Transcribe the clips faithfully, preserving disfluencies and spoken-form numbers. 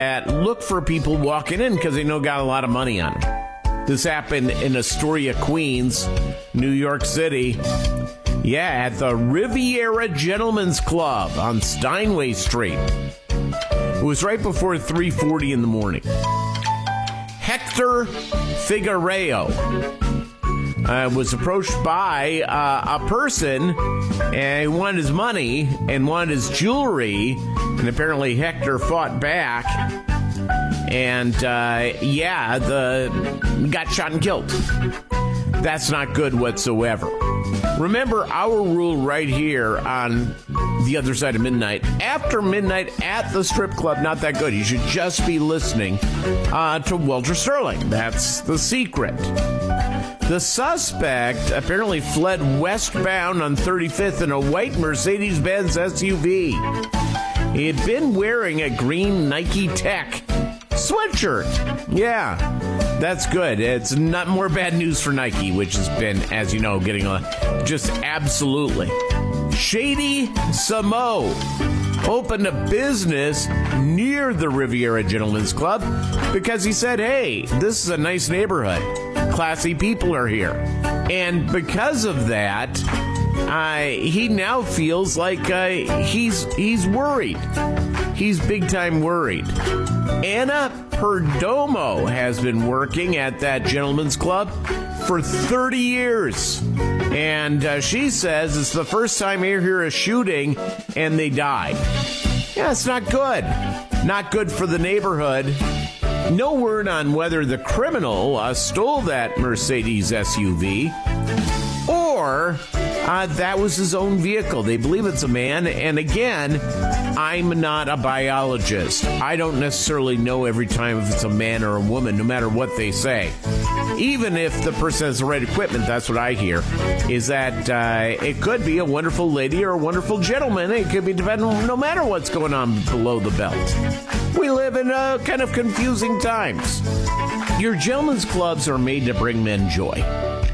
look for people walking in because they know got a lot of money on them. This happened in Astoria, Queens, New York City. Yeah, at the Riviera Gentlemen's Club on Steinway Street. It was right before three forty in the morning. Hector Figueiredo uh, was approached by uh, a person and who wanted his money and wanted his jewelry, and apparently Hector fought back, and uh, yeah, the got shot and killed. That's not good whatsoever. Remember our rule right here on The Other Side of Midnight. After midnight at the strip club, not that good. You should just be listening uh, to Walter Sterling. That's the secret. The suspect apparently fled westbound on thirty-fifth in a white Mercedes-Benz S U V. He had been wearing a green Nike Tech sweatshirt. Yeah, that's good. It's not more bad news for Nike, which has been, as you know, getting a just absolutely. Shady Samo opened a business near the Riviera Gentlemen's Club because he said, hey, this is a nice neighborhood. Classy people are here. And because of that, uh, he now feels like uh, he's he's worried. He's big time worried. Anna Perdomo has been working at that gentleman's club for thirty years. And uh, she says it's the first time you hear a shooting and they die. Yeah, it's not good. Not good for the neighborhood. No word on whether the criminal uh, stole that Mercedes S U V or uh, that was his own vehicle. They believe it's a man. And again, I'm not a biologist. I don't necessarily know every time if it's a man or a woman, no matter what they say. Even if the person has the right equipment, that's what I hear, is that uh, it could be a wonderful lady or a wonderful gentleman. It could be depending no matter what's going on below the belt. We live in uh, kind of confusing times. Your gentlemen's clubs are made to bring men joy.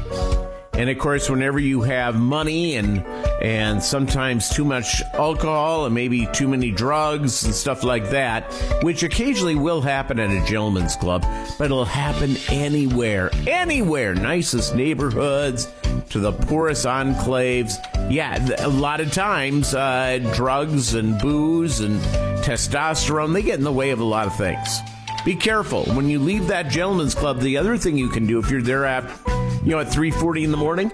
And, of course, whenever you have money and and sometimes too much alcohol and maybe too many drugs and stuff like that, which occasionally will happen at a gentleman's club, but it'll happen anywhere, anywhere, nicest neighborhoods to the poorest enclaves. Yeah, a lot of times uh, drugs and booze and testosterone, they get in the way of a lot of things. Be careful. When you leave that gentleman's club, the other thing you can do if you're there at, you know, at three forty in the morning,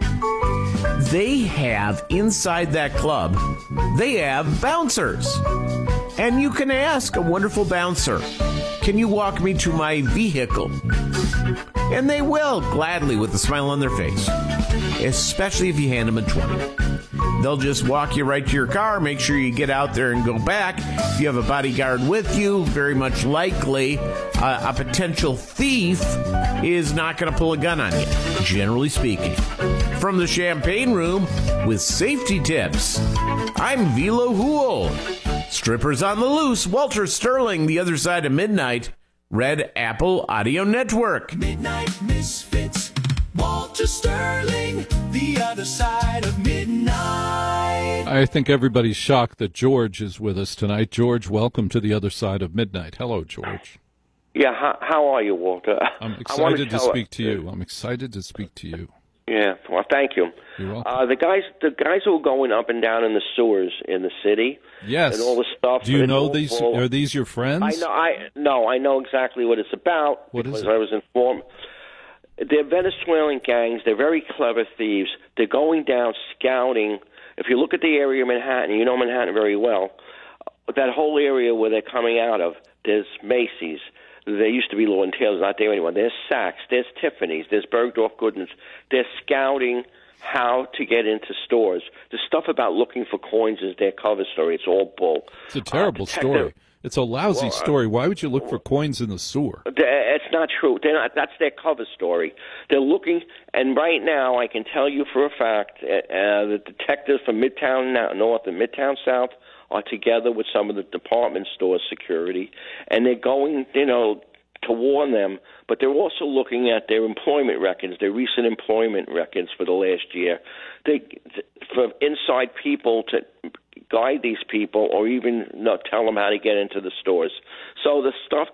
they have inside that club, they have bouncers. And you can ask a wonderful bouncer, can you walk me to my vehicle? And they will, gladly, with a smile on their face, especially if you hand them a twenty. They'll just walk you right to your car, make sure you get out there and go back. If you have a bodyguard with you, very much likely uh, a potential thief is not going to pull a gun on you, generally speaking. From the Champagne Room with safety tips, I'm Vilo Hool. Strippers on the loose, Walter Sterling, The Other Side of Midnight, Red Apple Audio Network. Midnight Misfits, Walter Sterling, The Other Side of Midnight. I think everybody's shocked that George is with us tonight. George, welcome to The Other Side of Midnight. Hello, George. Yeah, how, how are you, Walter? I'm excited to, to speak to you. I'm excited to speak to you. Yeah, well, thank you. You're welcome. Uh, the guys, the guys who are going up and down in the sewers in the city, yes, and all the stuff. Do you know all, these? all, are these your friends? I know. I no, I know exactly what it's about. What because is it? I was informed. They're Venezuelan gangs. They're very clever thieves. They're going down scouting. If you look at the area of Manhattan, you know Manhattan very well. That whole area where they're coming out of, there's Macy's. There used to be Lord and Taylor's, not there anymore. There's Saks, there's Tiffany's, there's Bergdorf Goodens. They're scouting how to get into stores. The stuff about looking for coins is their cover story. It's all bull. It's a terrible uh, detective, story. It's a lousy well, story. Why would you look for coins in the sewer? It's not true. They're not. That's their cover story. They're looking, and right now I can tell you for a fact, uh, the detectives from Midtown North and Midtown South are together with some of the department store security, and they're going, you know, to warn them, but they're also looking at their employment records, their recent employment records for the last year. They, for inside people to guide these people or even not tell them how to get into the stores. So the stuff